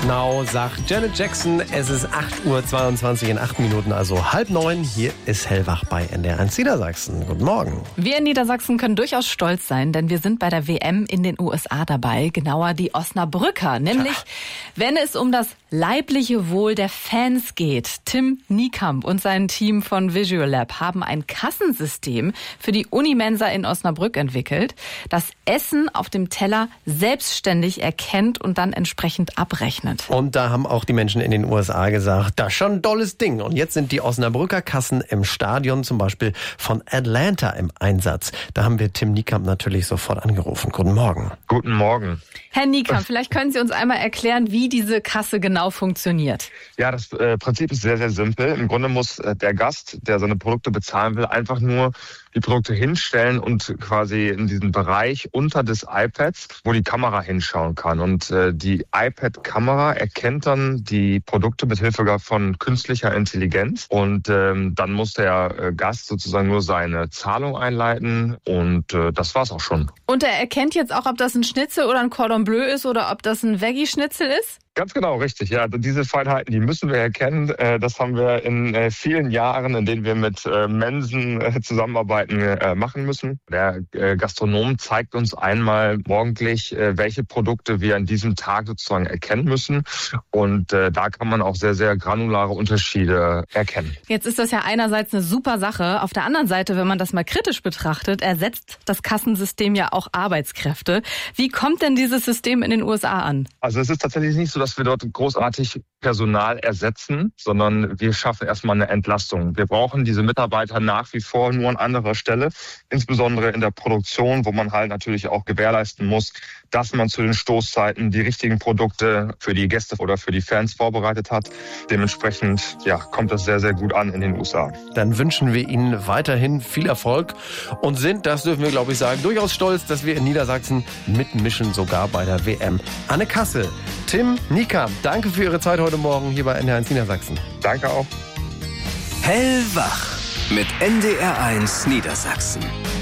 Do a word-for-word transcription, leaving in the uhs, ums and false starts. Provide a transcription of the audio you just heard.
Now, sagt Janet Jackson. Es ist acht Uhr zweiundzwanzig in acht Minuten, also halb neun. Hier ist Hellwach bei N D R eins Niedersachsen. Guten Morgen. Wir in Niedersachsen können durchaus stolz sein, denn wir sind bei der W M in den U S A dabei. Genauer die Osnabrücker. Nämlich, ja. wenn es um das leibliche Wohl der Fans geht. Tim Niekamp und sein Team von Visual Lab haben ein Kassensystem für die Unimensa in Osnabrück entwickelt, das Essen auf dem Teller selbstständig erkennt und dann entsprechend abrechnet. Und da haben auch die Menschen in den U S A gesagt, das ist schon ein tolles Ding. Und jetzt sind die Osnabrücker Kassen im Stadion zum Beispiel von Atlanta im Einsatz. Da haben wir Tim Niekamp natürlich sofort angerufen. Guten Morgen. Guten Morgen. Herr Niekamp, vielleicht können Sie uns einmal erklären, wie diese Kasse genau funktioniert. Ja, das äh, Prinzip ist sehr, sehr simpel. Im Grunde muss äh, der Gast, der seine Produkte bezahlen will, einfach nur die Produkte hinstellen und quasi in diesen Bereich unter des iPads, wo die Kamera hinschauen kann. Und äh, die iPad-Kamera erkennt dann die Produkte mit Hilfe von künstlicher Intelligenz. Und ähm, dann muss der äh, Gast sozusagen nur seine Zahlung einleiten. Und äh, das war's auch schon. Und er erkennt jetzt auch, ob das ein Schnitzel oder ein Cordon Bleu ist oder ob das ein Veggie-Schnitzel ist? Ganz genau, richtig. Ja, diese Feinheiten, die müssen wir erkennen. Das haben wir in vielen Jahren, in denen wir mit Mensen zusammenarbeiten, machen müssen. Der Gastronom zeigt uns einmal morgendlich, welche Produkte wir an diesem Tag sozusagen erkennen müssen. Und da kann man auch sehr, sehr granulare Unterschiede erkennen. Jetzt ist das ja einerseits eine super Sache. Auf der anderen Seite, wenn man das mal kritisch betrachtet, ersetzt das Kassensystem ja auch Arbeitskräfte. Wie kommt denn dieses System in den U S A an? Also es ist tatsächlich nicht so, dass wir dort großartig Personal ersetzen, sondern wir schaffen erstmal eine Entlastung. Wir brauchen diese Mitarbeiter nach wie vor nur an anderer Stelle, insbesondere in der Produktion, wo man halt natürlich auch gewährleisten muss, dass man zu den Stoßzeiten die richtigen Produkte für die Gäste oder für die Fans vorbereitet hat. Dementsprechend ja, kommt das sehr, sehr gut an in den U S A. Dann wünschen wir Ihnen weiterhin viel Erfolg und sind, das dürfen wir glaube ich sagen, durchaus stolz, dass wir in Niedersachsen mitmischen, sogar bei der W M. Anne Kassel, Tim Niekamp, danke für Ihre Zeit heute Morgen hier bei N D R eins Niedersachsen. Danke auch. Hellwach mit N D R eins Niedersachsen.